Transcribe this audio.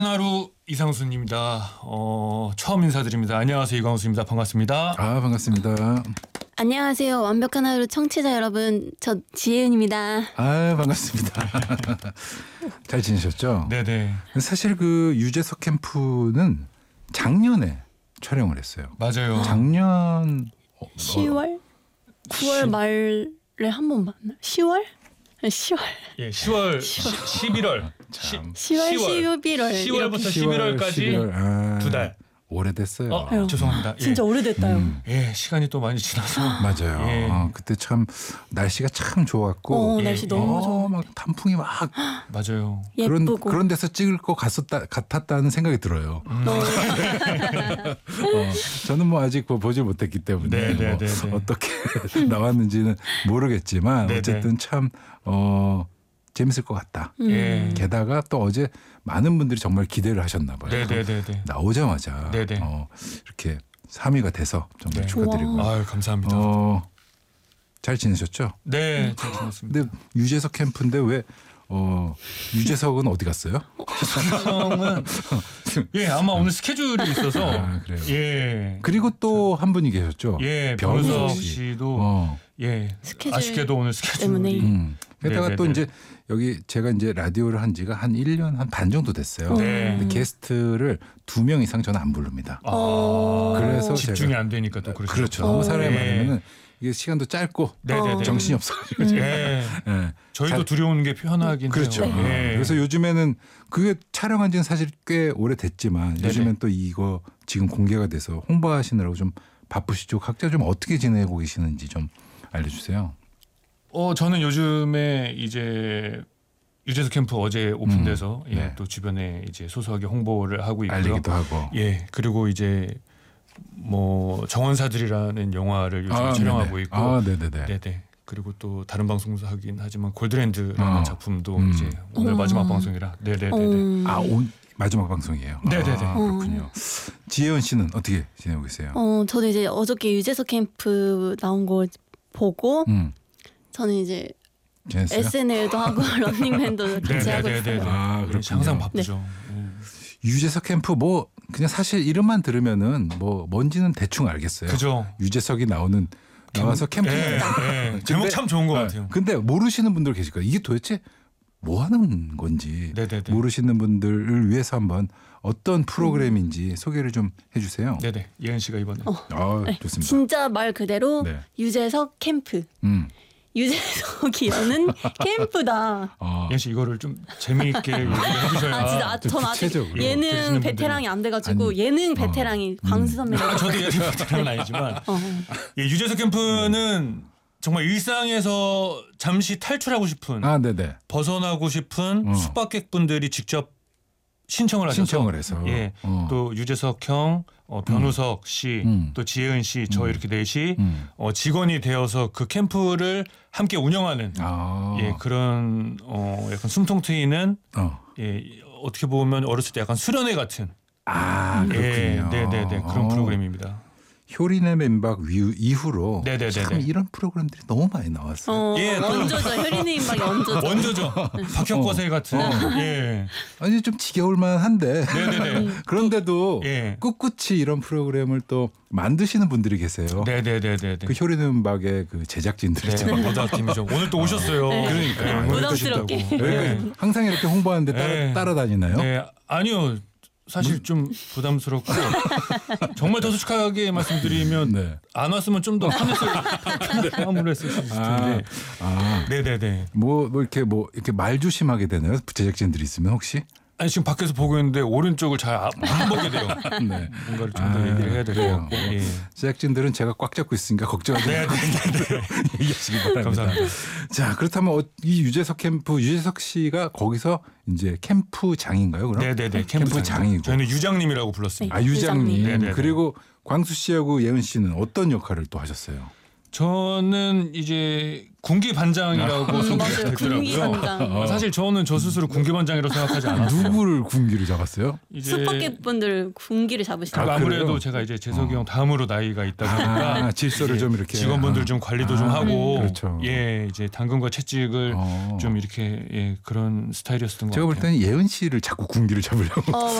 하루 이상순입니다. 처음 인사드립니다. 안녕하세요, 이광수입니다. 반갑습니다. 반갑습니다. 안녕하세요. 완벽한 하루 청취자 여러분. 저 지혜은입니다. 반갑습니다. 잘 지내셨죠? 네네. 사실 그 유재석 캠프는 작년에 촬영을 했어요. 맞아요. 작년 10월? 9월 말에 한 번 만나. 10월? 10월. 예, 10월, 11월. 참. 10월, 11월. 10월부터 11월까지 두 달. 오래됐어요. 죄송합니다. 진짜 오래됐다요. 예, 시간이 또 많이 지나서. 맞아요. 예. 그때 참 날씨가 참 좋았고. 날씨 너무 좋아. 막 단풍이 막 맞아요. 예쁘고. 그런 데서 찍을 것 같았다는 생각이 들어요. 저는 뭐 아직 보질 못했기 때문에 네. 어떻게 나왔는지는 모르겠지만 네네. 어쨌든 참 재밌을 것 같다. 예. 게다가 또 어제 많은 분들이 정말 기대를 하셨나 봐요. 네네네. 나오자마자 네네. 이렇게 3위가 돼서 정말 네. 축하드리고. 아유, 감사합니다. 잘 지내셨죠? 네, 잘 지냈습니다. 근데 유재석 캠프인데 왜 유재석은 어디 갔어요? 형은 예, 아마 오늘 스케줄이 있어서. 그래요. 예. 그리고 또 한 분이 계셨죠? 예, 변우석 변우석 씨. 씨도 예, 스케줄 아쉽게도 오늘 때문에. 스케줄이 게다가 또 네네네. 이제 여기 제가 이제 라디오를 한 지가 한 1년 한 반 정도 됐어요. 네. 근데 게스트를 2명 이상 저는 안 부릅니다. 아, 그래서 집중이 제가- 안 되니까 또 그렇죠. 그렇죠. 너무 사람이 네. 많으면은 이게 시간도 짧고 네네네. 정신이 없어가지고. 예. 예. 저희도 잘- 두려운 게 편하긴 그렇죠. 해요. 예. 그래서 요즘에는 그게 촬영한 지는 사실 꽤 오래됐지만 네네. 요즘엔 또 이거 지금 공개가 돼서 홍보하시느라고 좀 바쁘시죠. 각자 좀 어떻게 지내고 계시는지 좀 알려주세요. 저는 요즘에 이제 유재석 캠프 어제 오픈돼서 예, 네. 또 주변에 이제 소소하게 홍보를 하고 있고요. 알리기도 하고. 예. 그리고 이제 뭐 정원사들이라는 영화를 요즘 촬영하고 네네. 있고. 네네네. 네네. 그리고 또 다른 방송도 하긴 하지만 골드랜드라는 작품도 이제 오늘 어. 마지막 방송이라. 네네네. 마지막 방송이에요. 네네네. 그렇군요. 지혜원 씨는 어떻게 지내고 계세요? 저도 이제 어저께 유재석 캠프 나온 거 보고 저는 이제 지냈어요? SNL도 하고 런닝맨도 같이 하고 네네네네. 있어요. 그렇군요. 항상 바쁘죠. 유재석 캠프 뭐 그냥 사실 이름만 들으면은 뭐 뭔지는 대충 알겠어요. 그죠. 유재석이 나와서 캠프. 제목 참 좋은 것 같아요. 근데 모르시는 분들 계실 거예요. 이게 도대체 뭐 하는 건지 네네네. 모르시는 분들을 위해서 한번 어떤 프로그램인지 소개를 좀 해주세요. 네네. 예은 씨가 이번에. 좋습니다. 진짜 말 그대로 네. 유재석 캠프. 음. 유재석이 여는 캠프다. 예은 씨 이거를 좀 재미있게 얘기를 해주셔야. 진짜 좀 전 아직 구체적으로. 들으시는 예능 분들은. 베테랑이 안 돼가지고 예능 베테랑이 광수 선배님. 저도 예능 베테랑은 아니지만 예, 유재석 캠프는 정말 일상에서 잠시 탈출하고 싶은 네네. 벗어나고 싶은 숙박객분들이 직접 신청을 하셔서 신청을 해서. 예, 또 유재석 형, 변우석 씨, 또 지혜은 씨, 저 이렇게 넷이 직원이 되어서 그 캠프를 함께 운영하는 예, 그런 약간 숨통 트이는 예, 어떻게 보면 어렸을 때 약간 수련회 같은 예, 그렇군요. 네네네 그런 프로그램입니다. 효린의 맨박 이후로 네네네네. 참 이런 프로그램들이 너무 많이 나왔어요. 예, 또- 원조죠. 효린의 임박이 원조죠. 원조죠. 박혁거세 같은. 예. 아니 좀 지겨울 만한데 네네네. 그런데도 예. 꿋꿋이 이런 프로그램을 또 만드시는 분들이 계세요. 네네네네. 그 효린의 맨박의 그 제작진들이죠. 네, 모자팀이죠. 오늘 또 오셨어요. 그러니까요. 네, 오늘 또 부담스럽게. 오신다고. 네. 항상 이렇게 홍보하는데 네. 따라다니나요? 네, 아니요. 사실 좀 부담스럽고 정말 더 솔직하게 말씀드리면 네. 안 왔으면 좀 더 화물했을 수 있을 텐데. 네네네. 뭐 이렇게 말 조심하게 되나요? 제작진들이 있으면 혹시? 아니 지금 밖에서 보고 있는데 오른쪽을 잘 안 보게 돼요. 네. 뭔가를 좀 더 얘기를 해야 될 것 같고. 그래요. 예. 제작진들은 제가 꽉 잡고 있으니까 걱정하지 말고 얘기하시기 바랍니다. 감사합니다. 자, 그렇다면 이 유재석 씨가 거기서 이제 캠프장인가요? 그럼? 네네네. 캠프장이고. 저희는 유장님이라고 불렀습니다. 유장님. 네네네. 그리고 광수 씨하고 예은 씨는 어떤 역할을 또 하셨어요? 저는 이제 군기 반장이라고 소개가 맞아요. 군기 되더라고요. 반장. 사실 저는 저 스스로 군기 반장이라고 생각하지 않았어요. 누구를 군기를 잡았어요? 이제 슈퍼캣 분들 군기를 잡으시더라고요. 아무래도 그래요? 제가 이제 재석이 형 다음으로 나이가 있다 보니까 질서를 좀 이렇게 직원분들 좀 관리도 좀 하고 그렇죠. 예 이제 당근과 채찍을 좀 이렇게 예 그런 스타일이었던 것 제가 같아요. 볼 때는 예은 씨를 자꾸 군기를 잡으려고